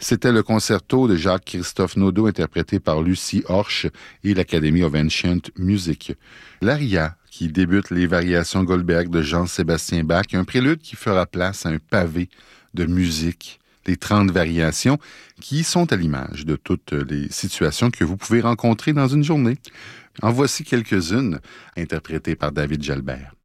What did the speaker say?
C'était le concerto de Jacques-Christophe Naudot interprété par Lucie Horsch et l'Academy of Ancient Music. L'Aria, qui débute les variations Goldberg de Jean-Sébastien Bach, un prélude qui fera place à un pavé de musique, les 30 variations qui sont à l'image de toutes les situations que vous pouvez rencontrer dans une journée. En voici quelques-unes interprétées par David Jalbert.